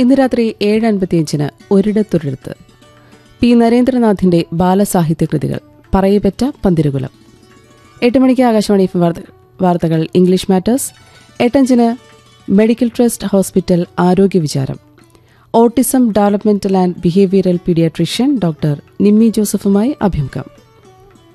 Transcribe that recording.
ഇന്ന് രാത്രി 7:55 ഒരിടത്തൊരിടത്ത് പി നരേന്ദ്രനാഥിന്റെ ബാലസാഹിത്യ കൃതികൾ പറയപ്പെട്ട പന്തിരുകുലം. 8 മണിക്ക് ആകാശവാണി വാർത്തകൾ English matters. 8:05 medical trust hospital ആരോഗ്യ വിചാരം. Autism developmental and behavioural paediatrician doctor Nimmi ജോസഫുമായി അഭിമുഖം.